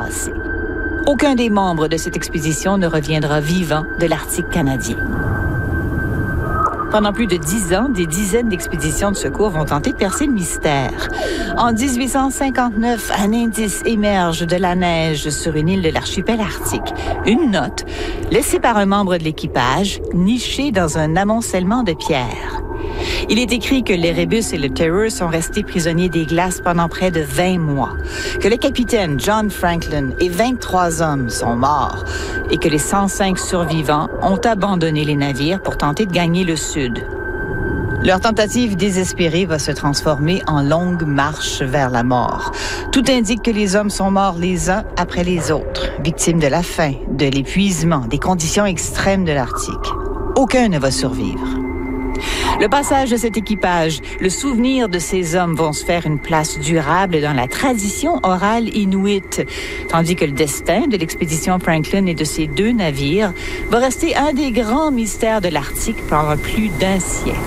passé. Aucun des membres de cette expédition ne reviendra vivant de l'Arctique canadien. Pendant plus de 10 ans, des dizaines d'expéditions de secours vont tenter de percer le mystère. En 1859, un indice émerge de la neige sur une île de l'archipel arctique. Une note laissée par un membre de l'équipage, nichée dans un amoncellement de pierres. Il est écrit que l'Erebus et le Terror sont restés prisonniers des glaces pendant près de 20 mois, que le capitaine John Franklin et 23 hommes sont morts et que les 105 survivants ont abandonné les navires pour tenter de gagner le sud. Leur tentative désespérée va se transformer en longue marche vers la mort. Tout indique que les hommes sont morts les uns après les autres, victimes de la faim, de l'épuisement, des conditions extrêmes de l'Arctique. Aucun ne va survivre. Le passage de cet équipage, le souvenir de ces hommes vont se faire une place durable dans la tradition orale inuite, tandis que le destin de l'expédition Franklin et de ses 2 navires va rester un des grands mystères de l'Arctique pendant plus d'1 siècle.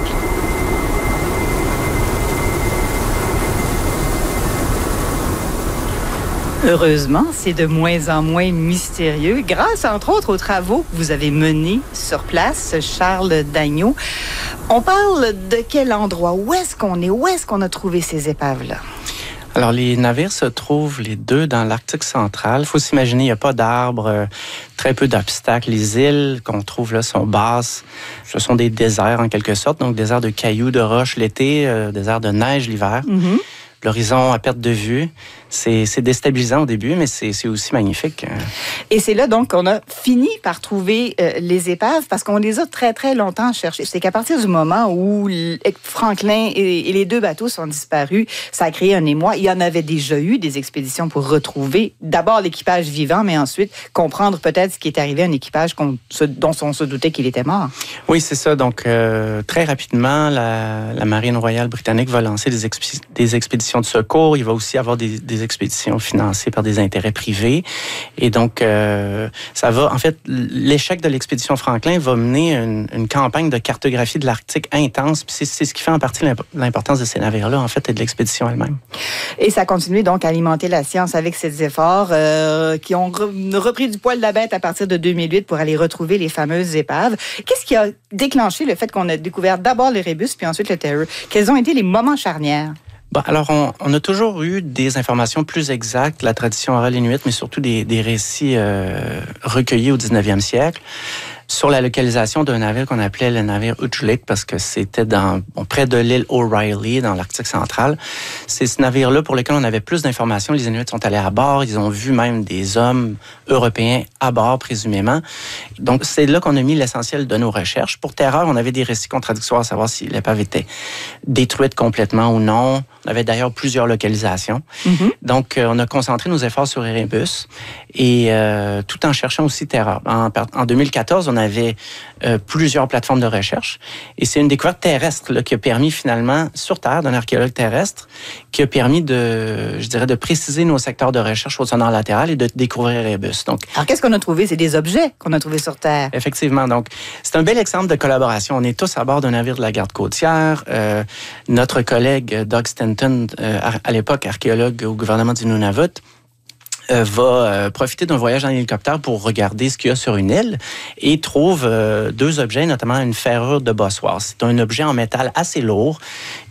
Heureusement, c'est de moins en moins mystérieux, grâce entre autres aux travaux que vous avez menés sur place, Charles Dagneau. On parle de quel endroit? Où est-ce qu'on est? Où est-ce qu'on a trouvé ces épaves-là? Alors, les navires se trouvent les 2 dans l'Arctique central. Il faut s'imaginer, il n'y a pas d'arbres, très peu d'obstacles. Les îles qu'on trouve là sont basses. Ce sont des déserts en quelque sorte, donc déserts de cailloux, de roches l'été, déserts de neige l'hiver. Mm-hmm. L'horizon à perte de vue. C'est déstabilisant au début, mais c'est aussi magnifique. Et c'est là donc qu'on a fini par trouver les épaves parce qu'on les a très, très longtemps cherchées. C'est qu'à partir du moment où Franklin et les 2 bateaux sont disparus, ça a créé un émoi. Il y en avait déjà eu des expéditions pour retrouver d'abord l'équipage vivant, mais ensuite comprendre peut-être ce qui est arrivé à un équipage dont on se doutait qu'il était mort. Oui, c'est ça. Donc, très rapidement, la Marine royale britannique va lancer des expéditions de secours. Il va aussi avoir des expéditions financées par des intérêts privés. Et donc, ça va... En fait, l'échec de l'expédition Franklin va mener une campagne de cartographie de l'Arctique intense. Puis c'est ce qui fait en partie l'importance de ces navires-là, en fait, et de l'expédition elle-même. Et ça continue donc à alimenter la science avec ces efforts qui ont repris du poil de la bête à partir de 2008 pour aller retrouver les fameuses épaves. Qu'est-ce qui a déclenché le fait qu'on a découvert d'abord l'Erebus puis ensuite le Terror? Quels ont été les moments charnières? Bon, alors, on a toujours eu des informations plus exactes, la tradition orale inuite, mais surtout des récits recueillis au 19e siècle, sur la localisation d'un navire qu'on appelait le navire Utjulik, parce que c'était près de l'île O'Reilly, dans l'Arctique central. C'est ce navire-là pour lequel on avait plus d'informations. Les Inuits sont allés à bord, ils ont vu même des hommes européens à bord, présumément. Donc, c'est là qu'on a mis l'essentiel de nos recherches. Pour Terreur, on avait des récits contradictoires à savoir si l'épave était détruite complètement ou non. On avait d'ailleurs plusieurs localisations. Mm-hmm. Donc, on a concentré nos efforts sur Erebus et tout en cherchant aussi Terreur. En 2014, on avait plusieurs plateformes de recherche et c'est une découverte terrestre là, qui a permis finalement, sur Terre, d'un archéologue terrestre, qui a permis de préciser nos secteurs de recherche au sonore latéral et de découvrir Erebus. Donc, alors, qu'est-ce qu'on a trouvé? C'est des objets qu'on a trouvés sur Terre. Effectivement. Donc, c'est un bel exemple de collaboration. On est tous à bord d'un navire de la garde côtière. Notre collègue Doug Stanton, à l'époque archéologue au gouvernement du Nunavut, va profiter d'un voyage en hélicoptère pour regarder ce qu'il y a sur une île et trouve 2 objets, notamment une ferrure de bossoir. C'est un objet en métal assez lourd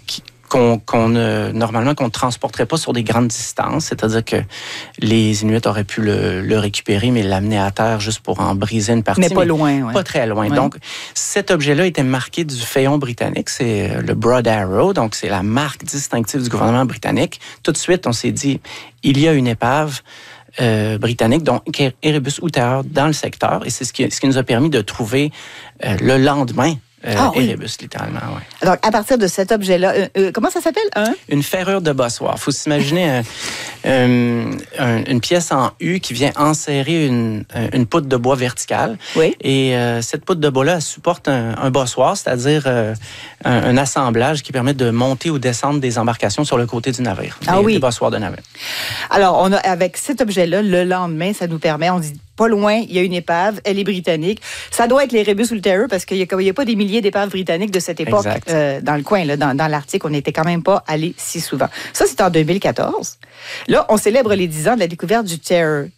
normalement qu'on ne transporterait pas sur des grandes distances, c'est-à-dire que les Inuits auraient pu le récupérer, mais l'amener à terre juste pour en briser une partie. Mais pas loin, oui. Pas très loin. Ouais. Donc, cet objet-là était marqué du Phéon britannique, c'est le Broad Arrow, donc c'est la marque distinctive du gouvernement britannique. Tout de suite, on s'est dit, il y a une épave britannique, donc Erebus ou Terror, dans le secteur, et c'est ce qui nous a permis de trouver le lendemain Erebus, littéralement, oui. Alors, à partir de cet objet-là, comment ça s'appelle? Une ferrure de bossoir. Il faut s'imaginer une pièce en U qui vient enserrer une poutre de bois verticale. Oui. Et cette poutre de bois-là, elle supporte un bossoir, c'est-à-dire un assemblage qui permet de monter ou descendre des embarcations sur le côté du navire. Des bossoirs de navire. Alors, avec cet objet-là, le lendemain, ça nous permet, on dit, pas loin, il y a une épave, elle est britannique. Ça doit être l'Erebus ou le Terror parce qu'il n'y a pas des milliers d'épaves britanniques de cette époque dans le coin, là, dans l'Arctique. On n'était quand même pas allé si souvent. Ça, c'est en 2014. Là, on célèbre les 10 ans de la découverte du Terror.